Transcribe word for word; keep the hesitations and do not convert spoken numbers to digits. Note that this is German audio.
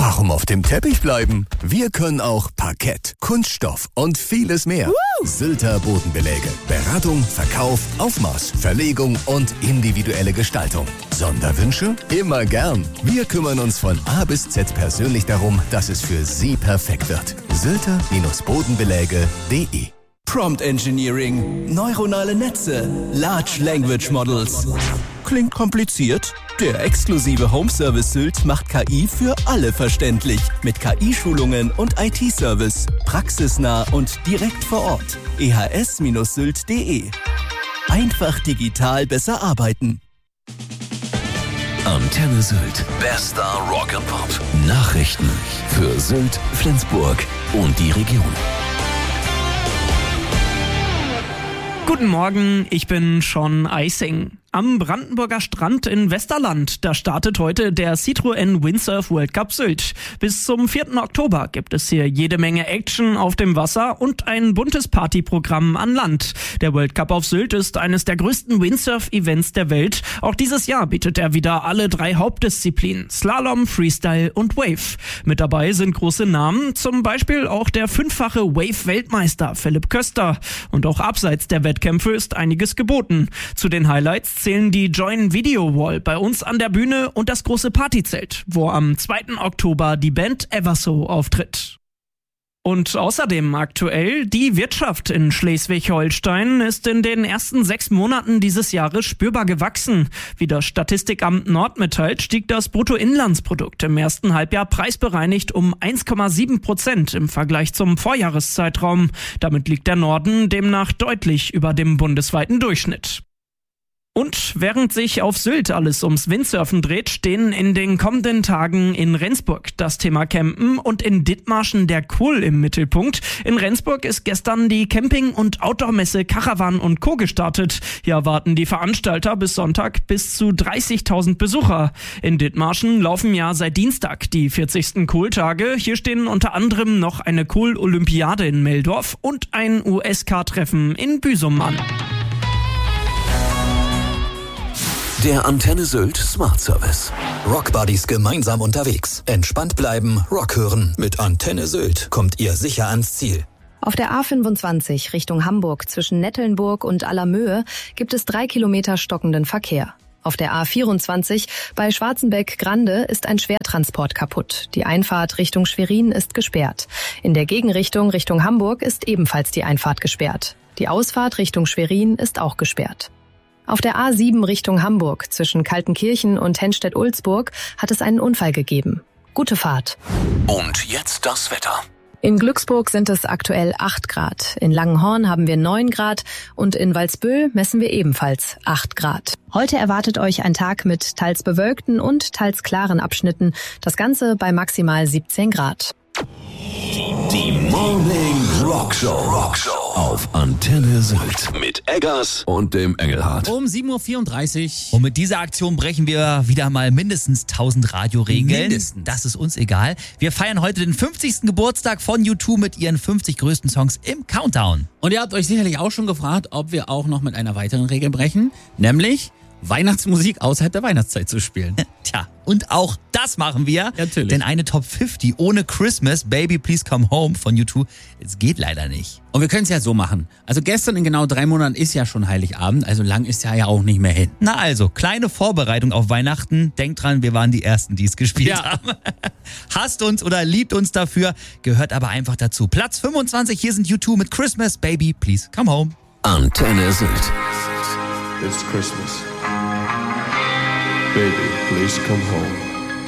Warum auf dem Teppich bleiben? Wir können auch Parkett, Kunststoff und vieles mehr. Woo! Sylter Bodenbeläge. Beratung, Verkauf, Aufmaß, Verlegung und individuelle Gestaltung. Sonderwünsche? Immer gern. Wir kümmern uns von A bis Z persönlich darum, dass es für Sie perfekt wird. Sylter Bodenbeläge punkt de Prompt Engineering, neuronale Netze, Large Language Models. Klingt kompliziert? Der exklusive Home Service Sylt macht K I für alle verständlich. Mit K I-Schulungen und I T-Service. Praxisnah und direkt vor Ort. e h s sylt punkt de. Einfach digital besser arbeiten. Antenne Sylt. Bester Rock and Pop. Nachrichten für Sylt, Flensburg und die Region. Guten Morgen, ich bin Sean Eising. Am Brandenburger Strand in Westerland, da startet heute der Citroën Windsurf World Cup Sylt. Bis zum vierten Oktober gibt es hier jede Menge Action auf dem Wasser und ein buntes Partyprogramm an Land. Der World Cup auf Sylt ist eines der größten Windsurf-Events der Welt. Auch dieses Jahr bietet er wieder alle drei Hauptdisziplinen: Slalom, Freestyle und Wave. Mit dabei sind große Namen, zum Beispiel auch der fünffache Wave-Weltmeister Philipp Köster. Und auch abseits der Wettkämpfe ist einiges geboten. Zu den Highlights zählen die Join Video Wall bei uns an der Bühne und das große Partyzelt, wo am zweiten Oktober die Band Everso auftritt. Und außerdem aktuell, die Wirtschaft in Schleswig-Holstein ist in den ersten sechs Monaten dieses Jahres spürbar gewachsen. Wie das Statistikamt Nord mitteilt, stieg das Bruttoinlandsprodukt im ersten Halbjahr preisbereinigt um eins Komma sieben Prozent im Vergleich zum Vorjahreszeitraum. Damit liegt der Norden demnach deutlich über dem bundesweiten Durchschnitt. Und während sich auf Sylt alles ums Windsurfen dreht, stehen in den kommenden Tagen in Rendsburg das Thema Campen und in Dithmarschen der Kohl im Mittelpunkt. In Rendsburg ist gestern die Camping- und Outdoor-Messe Caravan und Co. gestartet. Hier erwarten die Veranstalter bis Sonntag bis zu dreißigtausend Besucher. In Dithmarschen laufen ja seit Dienstag die vierzigsten Kohltage. Hier stehen unter anderem noch eine Kohl-Olympiade in Meldorf und ein U S K-Treffen in Büsum an. Der Antenne Sylt Smart Service. Rockbuddies gemeinsam unterwegs. Entspannt bleiben, Rock hören. Mit Antenne Sylt kommt ihr sicher ans Ziel. Auf der A fünfundzwanzig Richtung Hamburg zwischen Nettelnburg und Allermöhe gibt es drei Kilometer stockenden Verkehr. Auf der A vierundzwanzig bei Schwarzenbeck-Grande ist ein Schwertransport kaputt. Die Einfahrt Richtung Schwerin ist gesperrt. In der Gegenrichtung Richtung Hamburg ist ebenfalls die Einfahrt gesperrt. Die Ausfahrt Richtung Schwerin ist auch gesperrt. Auf der A sieben Richtung Hamburg zwischen Kaltenkirchen und Henstedt-Ulzburg hat es einen Unfall gegeben. Gute Fahrt. Und jetzt das Wetter. In Glücksburg sind es aktuell acht Grad. In Langenhorn haben wir neun Grad und in Walsbüll messen wir ebenfalls acht Grad. Heute erwartet euch ein Tag mit teils bewölkten und teils klaren Abschnitten. Das Ganze bei maximal siebzehn Grad. Die Morning Rockshow. Rockshow auf Antenne Sylt mit Eggers und dem Engelhardt. Um sieben Uhr vierunddreißig. Und mit dieser Aktion brechen wir wieder mal mindestens tausend Radioregeln. Mindestens. Das ist uns egal. Wir feiern heute den fünfzigsten Geburtstag von U zwei mit ihren fünfzig größten Songs im Countdown. Und ihr habt euch sicherlich auch schon gefragt, ob wir auch noch mit einer weiteren Regel brechen, nämlich Weihnachtsmusik außerhalb der Weihnachtszeit zu spielen. Tja, und auch das machen wir. Natürlich. Denn eine Top fünfzig ohne Christmas, Baby Please Come Home von U zwei, es geht leider nicht. Und wir können es ja so machen. Also gestern in genau drei Monaten ist ja schon Heiligabend, also lang ist ja ja auch nicht mehr hin. Na also, kleine Vorbereitung auf Weihnachten. Denkt dran, wir waren die Ersten, die es gespielt Ja. haben. Hasst uns oder liebt uns dafür, gehört aber einfach dazu. Platz fünfundzwanzig, hier sind U zwei mit Christmas, Baby Please Come Home. Antenne Sylt. It's Christmas. Baby, please come home.